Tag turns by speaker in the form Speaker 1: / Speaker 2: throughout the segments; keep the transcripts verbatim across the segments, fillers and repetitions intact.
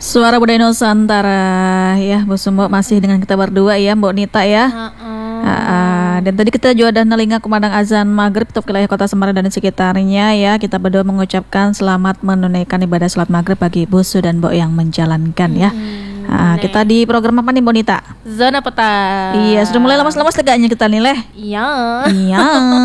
Speaker 1: Suara Budaya Nusantara ya, Bu Sumbo masih dengan kita berdua ya, Mbok Nita ya.
Speaker 2: Uh-uh.
Speaker 1: Uh, dan tadi kita juga ada nelinga kumandang azan maghrib untuk wilayah kota Semarang dan sekitarnya ya. Kita berdua mengucapkan selamat menunaikan ibadah sholat maghrib bagi Busu dan Mbok yang menjalankan ya.
Speaker 2: Hmm,
Speaker 1: uh, kita di program apa nih, Mbok Nita?
Speaker 2: Zona Peta.
Speaker 1: Iya, sudah mulai lemas-lemas tegaknya kita nih leh.
Speaker 2: Iya.
Speaker 1: Iya.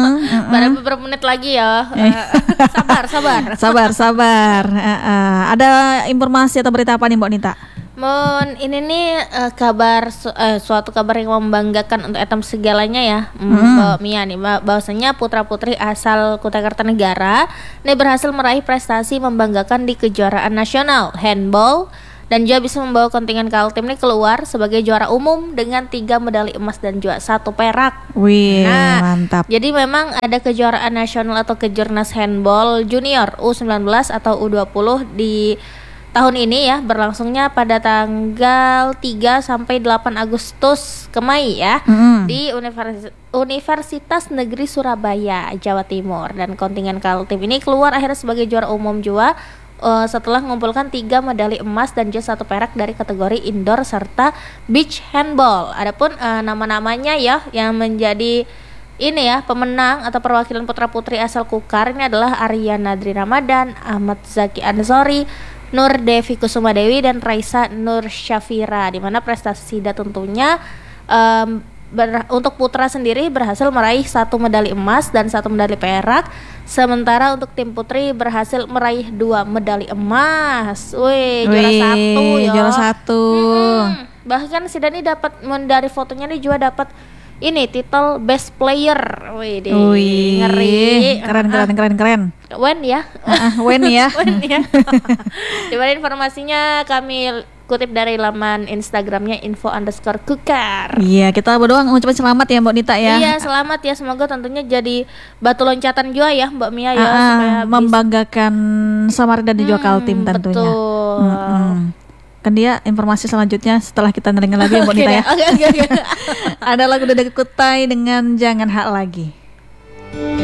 Speaker 2: Baru beberapa menit lagi ya. Uh, sabar, sabar.
Speaker 1: Sabar, sabar. Uh, uh, ada informasi atau berita apa nih, Mbok Nita?
Speaker 2: Mon, ini nih uh, kabar su- uh, suatu kabar yang membanggakan untuk etam segalanya ya, hmm. Mbak Mia nih, bahwasanya putra-putri asal Kutai Kartanegara ini berhasil meraih prestasi membanggakan di kejuaraan nasional handball dan juga bisa membawa kontingen Kaltim ini keluar sebagai juara umum dengan tiga medali emas dan juga satu perak.
Speaker 1: Wih,
Speaker 2: nah,
Speaker 1: mantap.
Speaker 2: Jadi memang ada kejuaraan nasional atau kejurnas handball junior U sembilan belas atau U dua puluh di tahun ini ya, berlangsungnya pada tanggal tiga sampai delapan Agustus kemai ya, mm-hmm. di Universi- Universitas Negeri Surabaya, Jawa Timur. Dan kontingen Kaltim ini keluar akhirnya sebagai juara umum juga uh, setelah mengumpulkan tiga medali emas dan juga satu perak dari kategori indoor serta beach handball. Adapun uh, nama-namanya ya yang menjadi ini ya pemenang atau perwakilan putra-putri asal Kukar ini adalah Arya Nadri Ramadan, Ahmad Zaki Ansori, Nur Devi Kusuma Dewi dan Raisa Nur Syafira, di mana prestasi Sida tentunya um, ber- untuk putra sendiri berhasil meraih satu medali emas dan satu medali perak, sementara untuk tim putri berhasil meraih dua medali emas. Wih, juara satu ya.
Speaker 1: Juara satu.
Speaker 2: Hmm, bahkan Sida ini dapat dari fotonya nih juga dapat ini titel best player. Wih, deh, ngeri.
Speaker 1: Keren,
Speaker 2: uh-huh.
Speaker 1: keren, keren, keren.
Speaker 2: Wen ya.
Speaker 1: Uh, wen ya.
Speaker 2: Wen ya. Dimana informasinya kami kutip dari laman Instagramnya info underscore kukar.
Speaker 1: Iya, kita berdua mengucapkan selamat ya Mbak Nita ya.
Speaker 2: Iya, selamat ya, semoga tentunya jadi batu loncatan juga ya Mbak Mia ya,
Speaker 1: uh,
Speaker 2: supaya
Speaker 1: membanggakan Samarinda dan juga Kaltim tentunya.
Speaker 2: Betul.
Speaker 1: Mm-mm. Kan dia informasi selanjutnya setelah kita neringin lagi ya Mbak Nita ya.
Speaker 2: Oke, oke, oke.
Speaker 1: Ada lagu dari Kutai dengan Jangan Hak Lagi.